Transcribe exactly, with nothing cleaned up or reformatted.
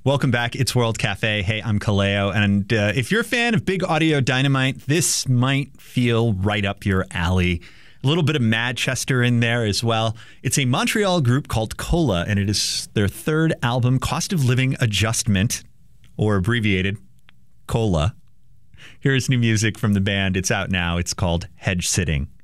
Welcome back. It's World Cafe. Hey, I'm Kaleo. And uh, if you're a fan of Big Audio Dynamite, this might feel right up your alley. A little bit of Manchester in there as well. It's a Montreal group called Cola, and it is their third album, Cost of Living Adjustment, or abbreviated, Cola. Here's new music from the band. It's out now. It's called Hedge Sitting.